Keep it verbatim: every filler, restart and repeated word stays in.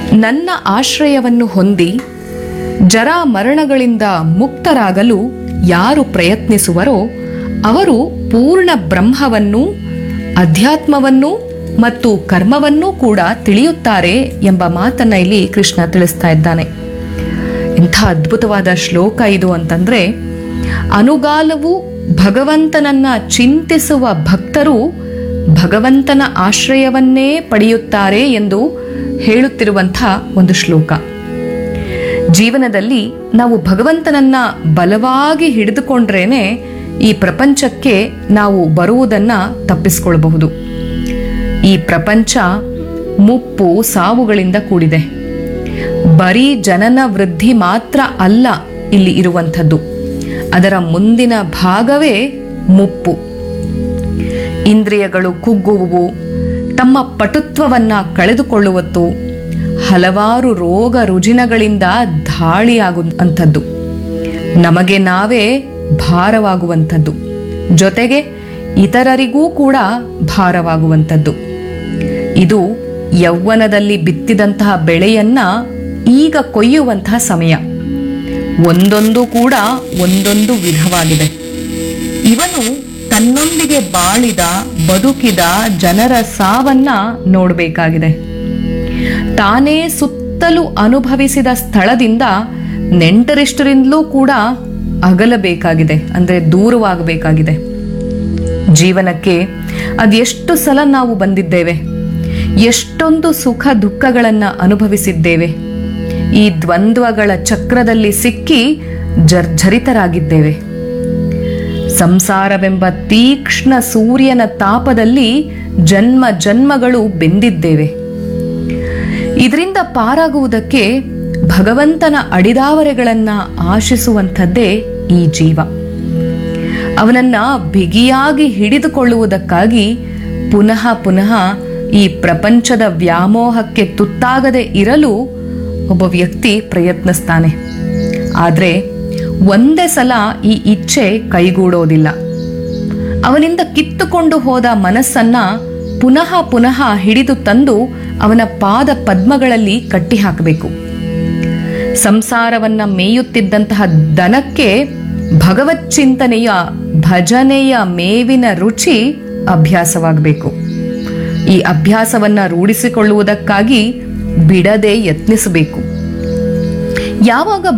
ನನ್ನ ಆಶ್ರಯವನ್ನು ಹೊಂದಿ ಜರಾ ಮರಣಗಳಿಂದ ಮುಕ್ತರಾಗಲು ಯಾರು ಪ್ರಯತ್ನಿಸುವರೋ ಅವರು ಪೂರ್ಣ ಬ್ರಹ್ಮವನ್ನು, ಅಧ್ಯಾತ್ಮವನ್ನು ಮತ್ತು ಕರ್ಮವನ್ನೂ ಕೂಡ ತಿಳಿಯುತ್ತಾರೆ ಎಂಬ ಮಾತನ್ನ ಇಲ್ಲಿ ಕೃಷ್ಣ ತಿಳಿಸ್ತಾ ಇದ್ದಾನೆ. ಇಂಥ ಅದ್ಭುತವಾದ ಶ್ಲೋಕ ಇದು ಅಂತಂದ್ರೆ, ಅನುಗಾಲವು ಭಗವಂತನನ್ನ ಚಿಂತಿಸುವ ಭಕ್ತರು ಭಗವಂತನ ಆಶ್ರಯವನ್ನೇ ಪಡೆಯುತ್ತಾರೆ ಎಂದು ಹೇಳುತ್ತಿರುವಂಥ ಒಂದು ಶ್ಲೋಕ. ಜೀವನದಲ್ಲಿ ನಾವು ಭಗವಂತನನ್ನ ಬಲವಾಗಿ ಹಿಡಿದುಕೊಂಡ್ರೇನೆ ಈ ಪ್ರಪಂಚಕ್ಕೆ ನಾವು ಬರುವುದನ್ನ ತಪ್ಪಿಸಿಕೊಳ್ಳಬಹುದು. ಈ ಪ್ರಪಂಚ ಮುಪ್ಪು ಸಾವುಗಳಿಂದ ಕೂಡಿದೆ. ಬರೀ ಜನನ ವೃದ್ಧಿ ಮಾತ್ರ ಅಲ್ಲ ಇಲ್ಲಿ ಇರುವಂಥದ್ದು, ಅದರ ಮುಂದಿನ ಭಾಗವೇ ಮುಪ್ಪು. ಇಂದ್ರಿಯಗಳು ಕುಗ್ಗುವುವು, ತಮ್ಮ ಪಟುತ್ವವನ್ನ ಕಳೆದುಕೊಳ್ಳುವತ್ತು, ಹಲವಾರು ರೋಗ ರುಜಿನಗಳಿಂದ ಧಾಳಿಯಾಗುವಂಥದ್ದು, ನಮಗೆ ನಾವೇ ಭಾರವಾಗುವಂಥದ್ದು, ಜೊತೆಗೆ ಇತರರಿಗೂ ಕೂಡ ಭಾರವಾಗುವಂಥದ್ದು. ಇದು ಯೌವನದಲ್ಲಿ ಬಿತ್ತಿದಂತಹ ಬೆಳೆಯನ್ನ ಈಗ ಕೊಯ್ಯುವಂತಹ ಸಮಯ. ಒಂದೊಂದು ಕೂಡ ಒಂದೊಂದು ವಿಧವಾಗಿದೆ. ಇವನು ತನ್ನೊಂದಿಗೆ ಬಾಳಿದ ಬದುಕಿದ ಜನರ ಸಾವನ್ನ ನೋಡಬೇಕಾಗಿದೆ. ತಾನೇ ಸುತ್ತಲೂ ಅನುಭವಿಸಿದ ಸ್ಥಳದಿಂದ ನೆಂಟರಿಷ್ಟರಿಂದಲೂ ಕೂಡ ಅಗಲಬೇಕಾಗಿದೆ, ಅಂದ್ರೆ ದೂರವಾಗಬೇಕಾಗಿದೆ. ಜೀವನಕ್ಕೆ ಅದೆಷ್ಟು ಸಲ ನಾವು ಬಂದಿದ್ದೇವೆ, ಎಷ್ಟೊಂದು ಸುಖ ದುಃಖಗಳನ್ನ ಅನುಭವಿಸಿದ್ದೇವೆ. ಈ ದ್ವಂದ್ವಗಳ ಚಕ್ರದಲ್ಲಿ ಸಿಕ್ಕಿ ಜರ್ಜರಿತರಾಗಿದ್ದೇವೆ. ಸಂಸಾರವೆಂಬ ತೀಕ್ಷ್ಣ ಸೂರ್ಯನ ತಾಪದಲ್ಲಿ ಜನ್ಮ ಜನ್ಮಗಳು ಬೆಂದಿದ್ದೇವೆ. ಇದರಿಂದ ಪಾರಾಗುವುದಕ್ಕೆ ಭಗವಂತನ ಅಡಿದಾವರೆಗಳನ್ನ ಆಶಿಸುವಂಥದ್ದೇ ಈ ಜೀವ. ಅವನನ್ನ ಬಿಗಿಯಾಗಿ ಹಿಡಿದುಕೊಳ್ಳುವುದಕ್ಕಾಗಿ ಪುನಃ ಪುನಃ ಈ ಪ್ರಪಂಚದ ವ್ಯಾಮೋಹಕ್ಕೆ ತುತ್ತಾಗದೆ ಇರಲು ಒಬ್ಬ ವ್ಯಕ್ತಿ ಪ್ರಯತ್ನಿಸ್ತಾನೆ. ಆದ್ರೆ ಒಂದೇ ಸಲ ಈ ಇಚ್ಛೆ ಕೈಗೂಡೋದಿಲ್ಲ. ಅವನಿಂದ ಕಿತ್ತುಕೊಂಡು ಹೋದ ಮನಸ್ಸನ್ನ ಪುನಃ ಪುನಃ ಹಿಡಿದು ತಂದು ಅವನ ಪಾದ ಪದ್ಮಗಳಲ್ಲಿ ಕಟ್ಟಿ ಹಾಕಬೇಕು. ಸಂಸಾರವನ್ನ ಮೇಯುತ್ತಿದ್ದಂತಹ ದನಕ್ಕೆ ಭಗವತ್ ಚಿಂತನೆಯ ಭಜನೆಯ ಮೇವಿನ ರುಚಿ ಅಭ್ಯಾಸವಾಗಬೇಕು. ಈ ಅಭ್ಯಾಸವನ್ನ ರೂಢಿಸಿಕೊಳ್ಳುವುದಕ್ಕಾಗಿ ಬಿಡದೆ ಯತ್ನಿಸಬೇಕು. ಯಾವಾಗ